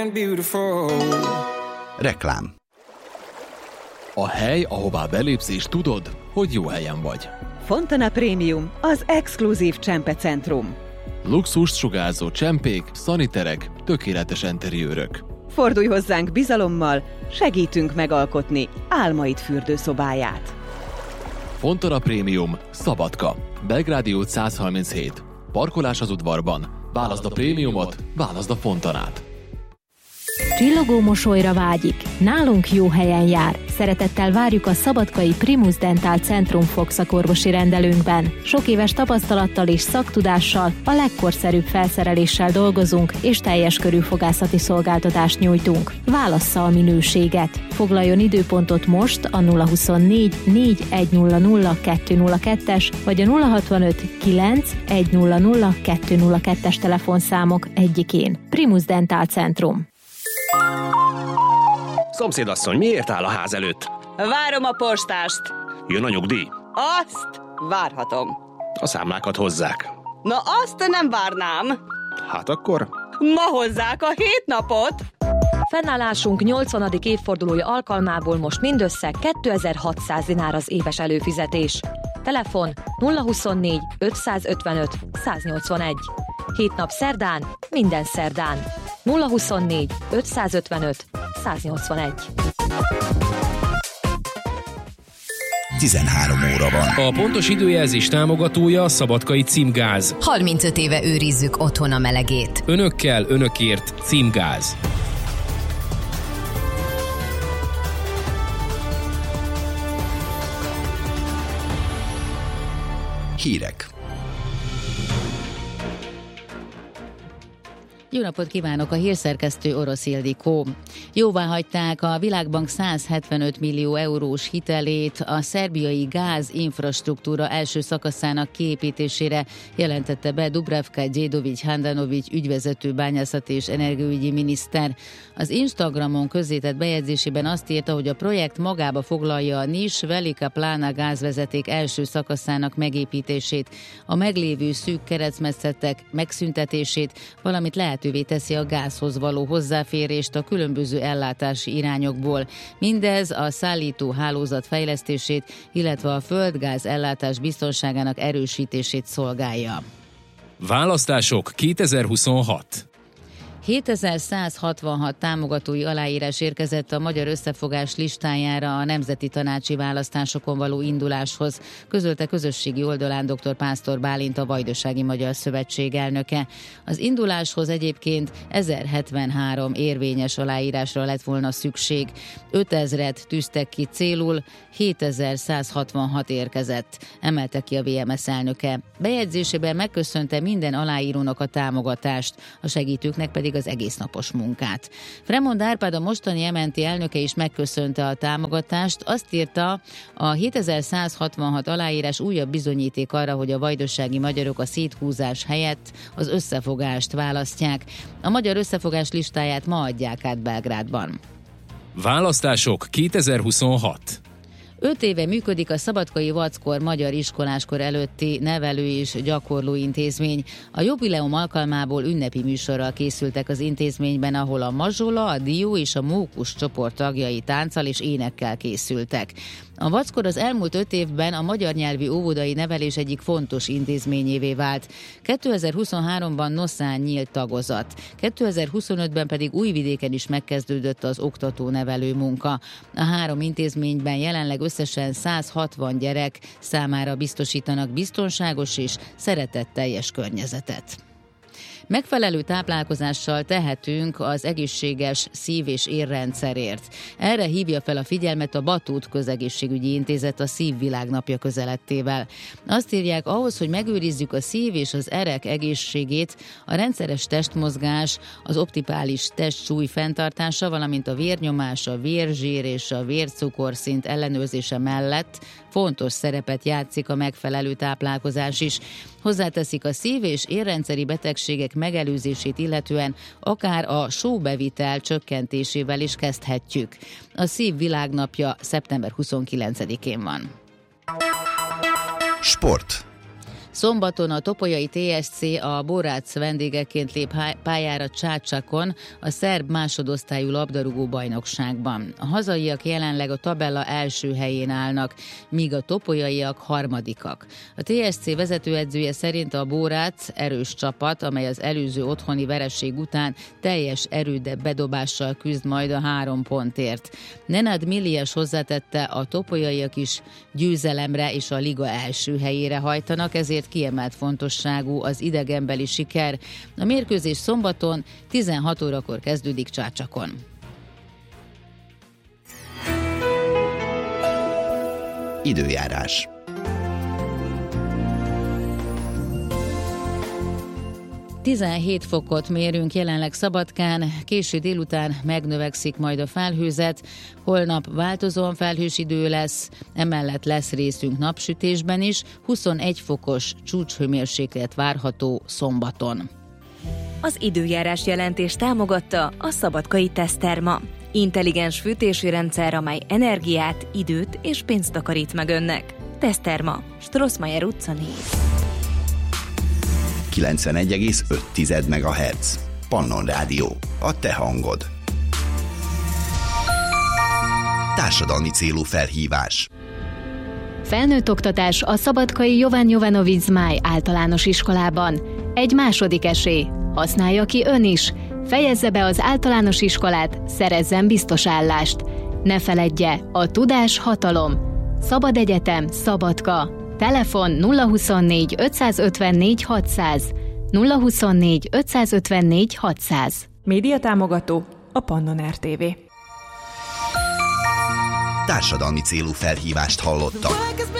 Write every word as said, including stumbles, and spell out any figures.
Reklám. A hely, ahová belépsz és tudod, hogy jó helyen vagy. Fontana Premium, az exkluzív csempecentrum. Luxust sugárzó csempék, szaniterek, tökéletes enteriőrök. Fordulj hozzánk bizalommal, segítünk megalkotni álmaid fürdőszobáját. Fontana Premium, Szabadka, Belgrádi út száz harminchét. Parkolás az udvarban. Válaszd a prémiumot, válaszd a Fontanát. Csillogó mosolyra vágyik. Nálunk jó helyen jár. Szeretettel várjuk a szabadkai Primus Dental Centrum fogszakorvosi rendelőnkben. Sok éves tapasztalattal és szaktudással, a legkorszerűbb felszereléssel dolgozunk, és teljes körű fogászati szolgáltatást nyújtunk. Válassza a minőséget. Foglaljon időpontot most a nulla huszonnégy négy egy nulla nulla kettő nulla kettes vagy a nulla hatvanöt kilenc egy nulla nulla kettő nulla kettes telefonszámok egyikén. Primus Dental Centrum. Szomszédasszony, miért áll a ház előtt? Várom a postást. Jön a nyugdíj? Azt várhatom. A számlákat hozzák. Na azt nem várnám. Hát akkor? Ma hozzák a hét napot. Fennállásunk nyolcvanadik évfordulója alkalmából most mindössze kétezer-hatszáz dinár az éves előfizetés. Telefon nulla huszonnégy ötszázötvenöt száznyolcvanegy. Hét nap szerdán, minden szerdán. nulla huszonnégy ötszázötvenöt száznyolcvanegy. tizenhárom óra van. A pontos időjelzés támogatója a Szabadkai Címgáz. harmincöt éve őrizzük otthon a melegét. Önökkel, önökért Címgáz. Hírek. Jó napot kívánok, a hírszerkesztő Orosz Ildikó. Jóvá hagyták a Világbank százhetvenöt millió eurós hitelét a szerbiai gázinfrastruktúra első szakaszának kiépítésére, jelentette be Dubravka Djedović Handanović ügyvezető bányászati és energiaügyi miniszter. Az Instagramon közzétett bejegyzésében azt írta, hogy a projekt magába foglalja a Nis Velika Plana gázvezeték első szakaszának megépítését, a meglévő szűk keresztmetszetek megszüntetését, valamint lehetővé teszi a gázhoz való hozzáférést a különböző ellátási irányokból. Mindez a szállító hálózat fejlesztését, illetve a földgáz ellátás biztonságának erősítését szolgálja. Választások kétezer-huszonhat. hétezer-százhatvanhat támogatói aláírás érkezett a Magyar Összefogás listájára a nemzeti tanácsi választásokon való induláshoz, közölte közösségi oldalán dr. Pásztor Bálint, a Vajdasági Magyar Szövetség elnöke. Az induláshoz egyébként ezerhetvenhárom érvényes aláírásra lett volna szükség. ötezret tűztek ki célul, hétezer-százhatvanhat érkezett, emelte ki a vé em es elnöke. Bejegyzésében megköszönte minden aláírónak a támogatást, a segítőknek pedig az egésznapos munkát. Fremond Árpád, a mostani em en té elnöke is megköszönte a támogatást. Azt írta, a hétezer-százhatvanhat aláírás újabb bizonyíték arra, hogy a vajdasági magyarok a széthúzás helyett az összefogást választják. A Magyar Összefogás listáját ma adják át Belgrádban. Választások kétezer-huszonhat. Öt éve működik a Szabadkai Vackor magyar iskoláskor előtti nevelő és gyakorló intézmény. A jubileum alkalmából ünnepi műsorral készültek az intézményben, ahol a mazsola, a dió és a mókus csoport tagjai tánccal és énekkel készültek. A Vackor az elmúlt öt évben a magyar nyelvű óvodai nevelés egyik fontos intézményévé vált. kétezer-huszonháromban Noszán nyílt tagozat. kétezer-huszonötben pedig Újvidéken is megkezdődött az oktató-nevelő munka. A három intézményben jelenleg összesen százhatvan gyerek számára biztosítanak biztonságos és szeretetteljes környezetet. Megfelelő táplálkozással tehetünk az egészséges szív- és érrendszerért. Erre hívja fel a figyelmet a Batut Közegészségügyi Intézet a Szívvilágnapja közelettével. Azt írják, ahhoz, hogy megőrizzük a szív- és az erek egészségét, a rendszeres testmozgás, az optimális testsúly fenntartása, valamint a vérnyomás, a vérzsír és a vércukorszint ellenőrzése mellett fontos szerepet játszik a megfelelő táplálkozás is. Hozzáteszik, a szív- és érrendszeri betegségek megelőzését illetően akár a sóbevitel csökkentésével is kezdhetjük. A Szív Világnapja szeptember huszonkilencedikén van. Sport. Szombaton a topolyai té es cé a Borác vendégeként lép pályára Csácsakon a szerb másodosztályú labdarúgó bajnokságban. A hazaiak jelenleg a tabella első helyén állnak, míg a topolyaiak harmadikak. A té es cé vezetőedzője szerint a Borác erős csapat, amely az előző otthoni vereség után teljes erőde bedobással küzd majd a három pontért. Nenad Milias hozzátette, a topolyaiak is győzelemre és a liga első helyére hajtanak, ezért kiemelt fontosságú az idegenbeli siker. A mérkőzés szombaton tizenhat órakor kezdődik Csácsakon. Időjárás. tizenhét fokot mérünk jelenleg Szabadkán, késő délután megnövekszik majd a felhőzet, holnap változóan felhős idő lesz, emellett lesz részünk napsütésben is, huszonegy fokos csúcshőmérséklet várható szombaton. Az időjárás jelentés támogatta a Szabadkai Teszterma. Intelligens fűtési rendszer, amely energiát, időt és pénzt takarít meg önnek. Teszterma, Strossmayer utca négy. kilencvenegy egész öt megahertz. Pannon Rádió. A te hangod. Társadalmi célú felhívás. Felnőtt oktatás a Szabadkai Jovan Jovanovic Zmáj általános iskolában. Egy második esély. Használja ki ön is. Fejezze be az általános iskolát, szerezzen biztos állást. Ne feledje, a tudás hatalom. Szabad Egyetem, Szabadka. Telefon nulla huszonnégy ötszázötvennégy hatszáz. nulla huszonnégy ötszázötvennégy hatszáz. Média támogató a Pannon er té vé. Társadalmi célú felhívást hallottak.